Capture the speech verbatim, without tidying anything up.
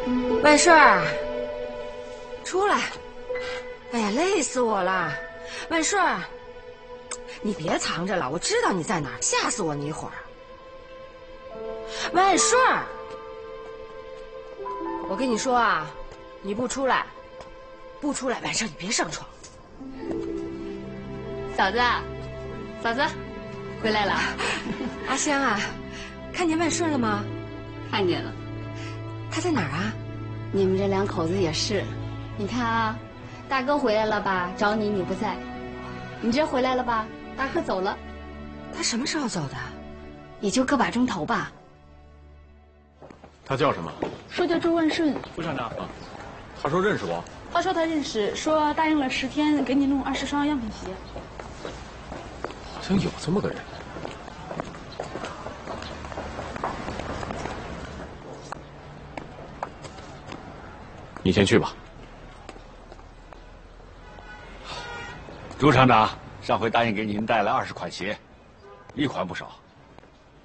万顺儿，出来！哎呀，累死我了！万顺儿，你别藏着了，我知道你在哪儿，吓死我你一会儿。万顺儿，我跟你说啊，你不出来，不出来，晚上你别上床。 嫂子，嫂子，回来了。 阿香啊，看见万顺了吗？ 看见了。 他在哪儿啊？ 你们这两口子也是，你看啊，大哥回来了吧，找你你不在；你这回来了吧，大哥走了。 他什么时候走的？ 也就个把钟头吧。 他叫什么？ 说叫周万顺。 副厂长，他说认识我。 他说他认识，说答应了十天给你弄二十双样品鞋。 好像有这么个人。你先去吧。 朱厂长，上回答应给您带来二十款鞋，一款不少。